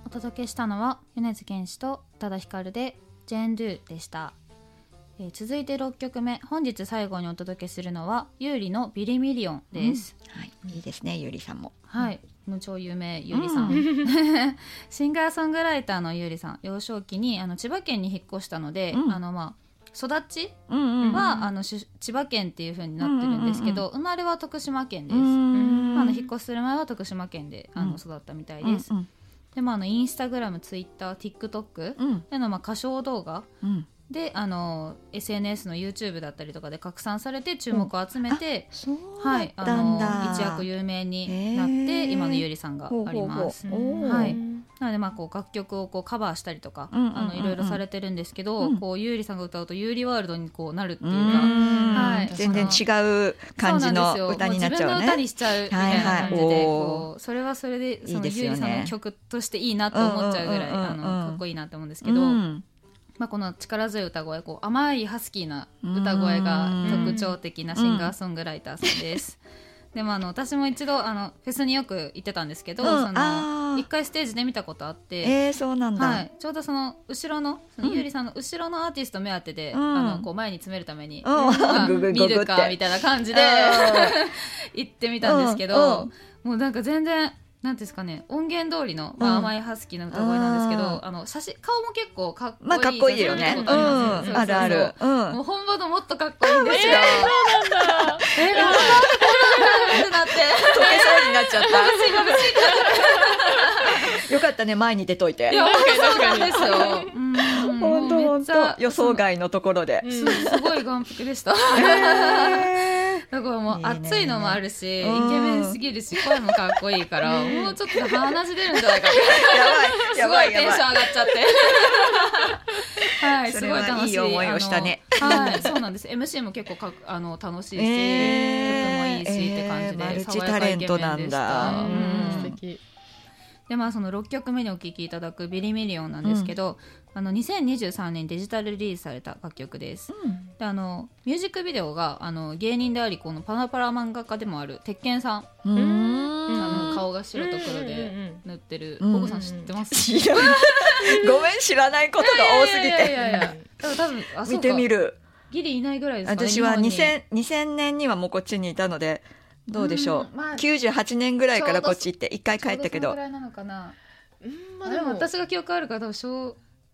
お届けしたのは米津玄師と宇多田ヒカルでジェーンドゥでした。続いて6曲目、本日最後にお届けするのは優里のビリミリオンです、 はい、いいですね、優里さんも。 はい、超有名優里さん、シンガーソングライターの優里さん、幼少期に千葉県に引っ越したので、育ちは、千葉県っていう風になってるんですけど、生まれは徳島県です。引っ越しする前は徳島県で育ったみたいです。でインスタグラム、ツイッター、TikTok での歌唱動画、でSNS の YouTube だったりとかで拡散されて注目を集めて、はい、一躍有名になって今の優里さんがあります。はい、なので楽曲をカバーしたりとかいろいろされてるんですけど、優里さんが歌うと優里ワールドになるっていうか、はい、 全然違う感じの歌になっちゃうね。自分の歌にしちゃうみたいな感じで、それはそれでその優里さんの曲としていいなと思っちゃうぐらいかっこいいなと思うんですけど、この力強い歌声、甘いハスキーな歌声が特徴的なシンガーソングライターさんです。でも私も一度フェスによく行ってたんですけど、一回ステージで見たことあって、 そうなんだ、 はい、ちょうどその後ろの優里さんの後ろのアーティスト目当てで、前に詰めるために、見るかみたいな感じで行ってみたんですけど、もうなんか全然なんですかね、音源通りの、甘いハスキーな歌声なんですけど、写真顔も結構かっこいい、 かっこいいよね。あるある。 もう本場のもっとかっこいいんですよ。 そうなんだ。 ってなって溶けそうになっちゃった。よかったね、前に出といて。 いや、そうなんですよ。 本当予想外のところで、 すごい眼福でした。だからもう暑いのもあるし、イケメンすぎるし、声もかっこいいから、もうちょっと鼻血出るんじゃないかってすごいテンション上がっちゃって、はい、すごい楽しい、 いい思いをしたね。 はい、そうなんです。MC も結構楽しいし、曲もいいしって感じで、 マルチタレントなんだ。 素敵で、その6曲目にお聴きいただくビリミリオンなんですけど、2023年デジタルリリースされた楽曲です。でミュージックビデオが芸人であり、このパラパラ漫画家でもある鉄拳さん、顔が白と黒で塗ってる、ボコさん知ってます？ ごめん、知らないことが多すぎて。 多分見てみる。 ギリいないぐらいですかね。 私は2000年にはもうこっちにいたので、どうでしょう、98年ぐらいからこっち行って1回帰ったけど、 ちょうどそのぐらいなのかな。でも私が記憶あるから多分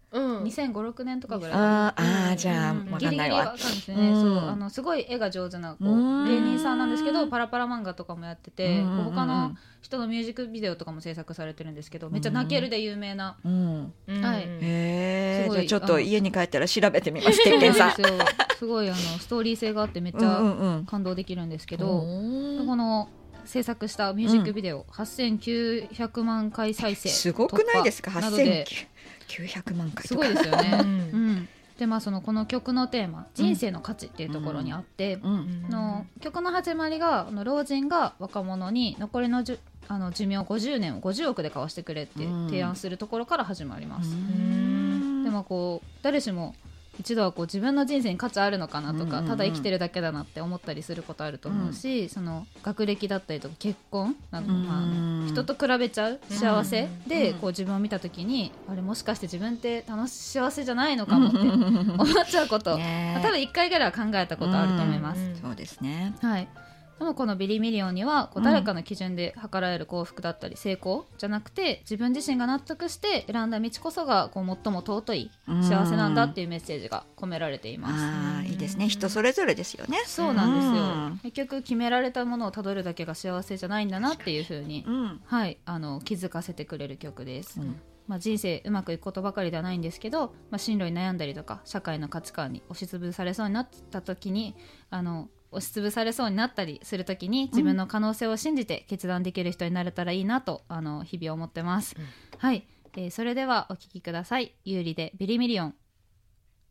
2005、6年とかぐらい。 じゃあ分かんないわ。 すごい絵が上手な芸人さんなんですけど、パラパラ漫画とかもやってて、他の人のミュージックビデオとかも制作されてるんですけど、めっちゃ泣けるで有名な。 じゃあちょっと家に帰ったら調べてみます。鉄拳さんすごいストーリー性があってめっちゃ感動できるんですけど、この制作したミュージックビデオ、8900万回再生、 すごくないですか。8900万回とかすごいですよね。でこの曲のテーマ、人生の価値っていうところにあって、曲の始まりが老人が若者に残りの寿命50年を50億で買わしてくれって提案するところから始まります。で誰しも一度は自分の人生に価値あるのかなとか、ただ生きてるだけだなって思ったりすることあると思うし、その学歴だったりとか結婚人と比べちゃう幸せで自分を見た時に、あれもしかして自分って幸せじゃないのかもって思っちゃうこと、多分1回ぐらいは考えたことあると思います。 そうですね。 はい。でもこのビリミリオンには誰かの基準で測られる幸福だったり成功じゃなくて、自分自身が納得して選んだ道こそが最も尊い幸せなんだっていうメッセージが込められています。 いいですね。人それぞれですよね。 そうなんですよ。結局決められたものをたどるだけが幸せじゃないんだなっていう風に、はい、気づかせてくれる曲です。人生うまくいくことばかりではないんですけど、進路に悩んだりとか社会の価値観に押しつぶされそうになった時に押しつぶされそうになったりするときに、自分の可能性を信じて決断できる人になれたらいいなと日々思ってます。はい、それではお聴きください。優里でビリミリオン。